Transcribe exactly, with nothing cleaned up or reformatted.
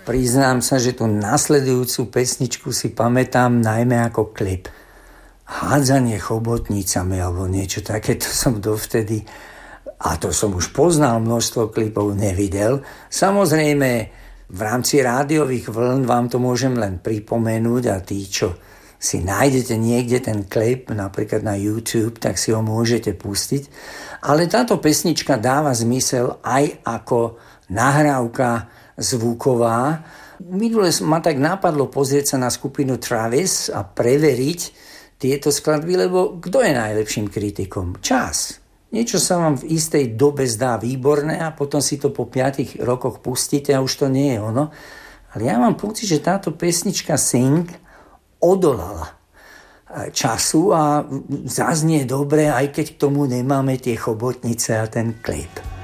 Priznám sa, že tú nasledujúcu pesničku si pamätám najmä ako klip. Hádzanie chobotnicami alebo niečo takéto som dovtedy, a to som už poznal, množstvo klipov nevidel. Samozrejme, v rámci rádiových vln vám to môžem len pripomenúť a tí, čo si nájdete niekde ten klip, napríklad na YouTube, tak si ho môžete pustiť. Ale táto pesnička dáva zmysel aj ako nahrávka zvuková. Minule ma tak napadlo pozrieť sa na skupinu Travis a preveriť tieto skladby, lebo kto je najlepším kritikom? Čas. Niečo sa vám v istej dobe zdá výborné a potom si to po piatich rokoch pustíte a už to nie je ono. Ale ja mám pocit, že táto pesnička Sing odolala času a zaznie dobre, aj keď k tomu nemáme tie chobotnice a ten klip.